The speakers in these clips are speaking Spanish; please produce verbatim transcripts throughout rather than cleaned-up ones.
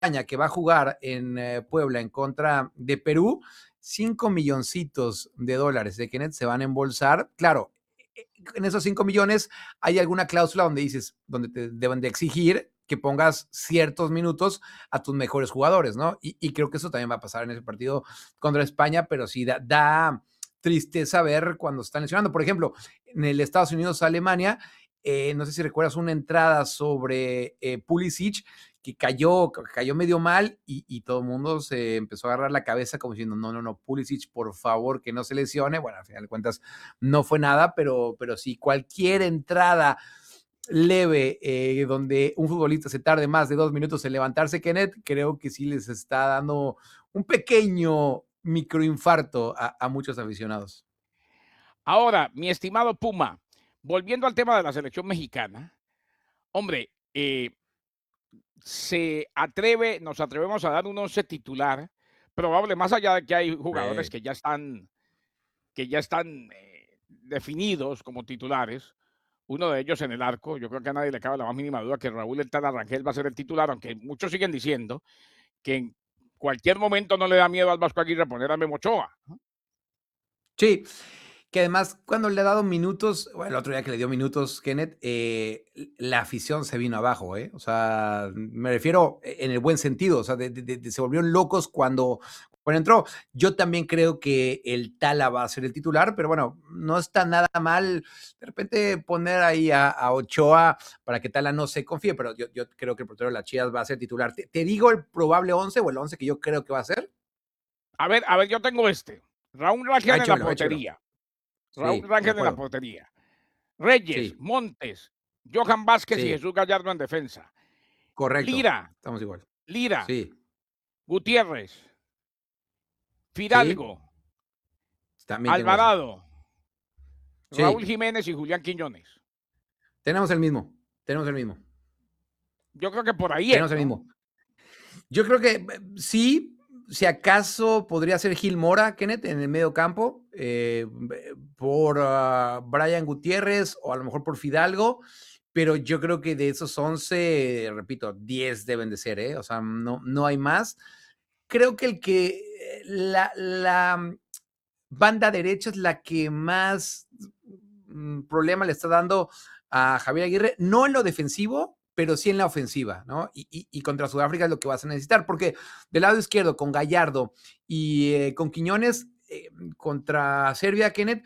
España, que va a jugar en eh, Puebla en contra de Perú, cinco milloncitos de dólares de Kenneth se van a embolsar. Claro, en esos cinco millones hay alguna cláusula donde dices, donde te deben de exigir que pongas ciertos minutos a tus mejores jugadores, ¿no? Y, y creo que eso también va a pasar en ese partido contra España, pero sí da, da tristeza ver cuando están lesionando. Por ejemplo, en el Estados Unidos-Alemania, eh, no sé si recuerdas una entrada sobre eh, Pulisic, que cayó, cayó medio mal y, y todo el mundo se empezó a agarrar la cabeza como diciendo, no, no, no, Pulisic, por favor, que no se lesione. Bueno, al final de cuentas no fue nada, pero, pero sí, cualquier entrada leve eh, donde un futbolista se tarde más de dos minutos en levantarse, Kenneth, creo que sí les está dando un pequeño microinfarto a, a muchos aficionados. Ahora, mi estimado Puma, volviendo al tema de la selección mexicana, hombre, eh, se atreve, nos atrevemos a dar un once titular, probable, más allá de que hay jugadores Sí. que ya están, que ya están eh, definidos como titulares. Uno de ellos en el arco, yo creo que a nadie le cabe la más mínima duda que Raúl El Tata Rangel va a ser el titular, aunque muchos siguen diciendo que en cualquier momento no le da miedo al Vasco Aguirre poner a Memo Ochoa, ¿no? Sí, que además cuando le ha dado minutos, bueno, el otro día que le dio minutos, Kenneth, eh, la afición se vino abajo, ¿eh? O sea, me refiero en el buen sentido, o sea, de, de, de, se volvieron locos cuando, cuando entró. Yo también creo que el Tala va a ser el titular, pero bueno, no está nada mal de repente poner ahí a, a Ochoa para que Tala no se confíe, pero yo, yo creo que el portero de las Chivas va a ser titular. ¿Te, te digo el probable once o el once que yo creo que va a ser? A ver, a ver, yo tengo este. Raúl Ah, Rangel en la échemelo, échemelo. portería. Raúl Sí, de Rangel en la acuerdo. portería. Reyes, Sí, Montes, Johan Vázquez y sí. Jesús Gallardo en defensa. Correcto, Lira, estamos igual. Lira, Sí, Gutiérrez, sí, Fidalgo, también tengo ese. Alvarado, Raúl Sí, Jiménez y Julián Quiñones. tenemos el mismo, tenemos el mismo, Yo creo que por ahí es, tenemos el ¿no? mismo. Yo creo que eh, sí, si acaso podría ser Gil Mora, Kenneth, en el medio campo, eh, por uh, Brian Gutiérrez o a lo mejor por Fidalgo, pero yo creo que de esos once, repito, diez deben de ser, ¿eh? O sea, no, no hay más. Creo que el que eh, la, la banda derecha es la que más mm, problema le está dando a Javier Aguirre, no en lo defensivo, pero sí en la ofensiva, ¿no? Y, y, y contra Sudáfrica es lo que vas a necesitar, porque del lado izquierdo, con Gallardo y eh, con Quiñones, eh, contra Serbia, Kenneth,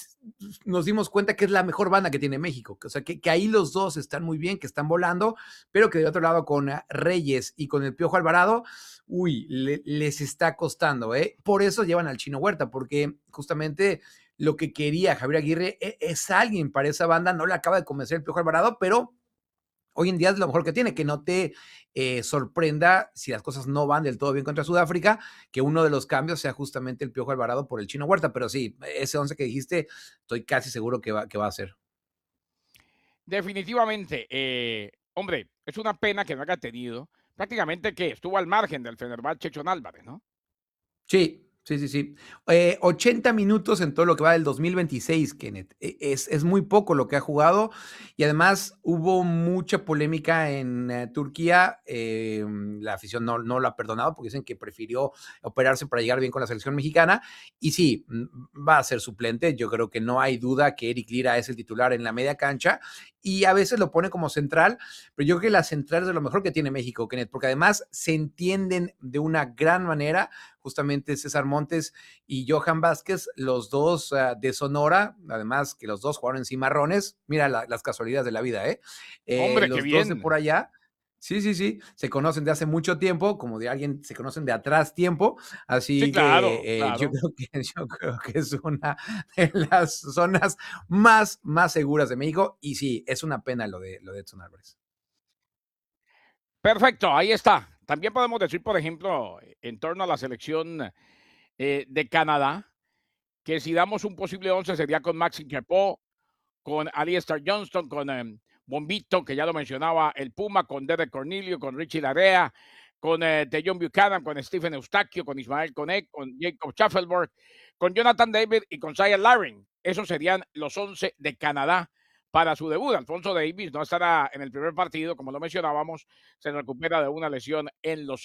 nos dimos cuenta que es la mejor banda que tiene México, o sea, que, que ahí los dos están muy bien, que están volando, pero que de otro lado con Reyes y con el Piojo Alvarado, uy, le, les está costando, ¿eh? Por eso llevan al Chino Huerta, porque justamente lo que quería Javier Aguirre es, es alguien para esa banda, no le acaba de convencer el Piojo Alvarado, pero hoy en día es lo mejor que tiene, que no te eh, sorprenda si las cosas no van del todo bien contra Sudáfrica, que uno de los cambios sea justamente el Piojo Alvarado por el Chino Huerta, pero sí, ese once que dijiste, estoy casi seguro que va, que va a ser. Definitivamente, eh, hombre, es una pena que no haya tenido. Prácticamente que estuvo al margen del Fenerbahce Chon Álvarez, ¿no? Sí, sí, sí, sí. Eh, ochenta minutos en todo lo que va del dos mil veintiséis, Kenneth. E- Es, es muy poco lo que ha jugado y además hubo mucha polémica en eh, Turquía. Eh, la afición no, no lo ha perdonado porque dicen que prefirió operarse para llegar bien con la selección mexicana. Y sí, mm, va a ser suplente. Yo creo que no hay duda que Eric Lira es el titular en la media cancha y a veces lo pone como central, pero yo creo que la central es de lo mejor que tiene México, Kenneth, porque además se entienden de una gran manera justamente César Montes y Johan Vázquez, los dos uh, de Sonora, además que los dos jugaron en Cimarrones, mira la, las casualidades de la vida, ¿eh? ¿eh? Hombre, qué Los dos de por bien. allá, sí, sí, sí, se conocen de hace mucho tiempo, como de alguien, se conocen de atrás tiempo, Sí, así que claro, eh, yo, claro. creo que yo creo que es una de las zonas más, más seguras de México, y sí, es una pena lo de, lo de Edson Álvarez. Perfecto, ahí está. También podemos decir, por ejemplo, en torno a la selección eh, de Canadá, que si damos un posible once sería con Maxime Crepeau, con Alistair Johnston, con eh, Bombito, que ya lo mencionaba, el Puma, con Derek Cornelio, con Richie Larea, con eh, Dejon Buchanan, con Stephen Eustaquio, con Ismael Connect, con Jacob Schaffelberg, con Jonathan David y con Zaya Laring. Esos serían los once de Canadá para su debut. Alfonso Davis no estará en el primer partido, como lo mencionábamos, se recupera de una lesión en los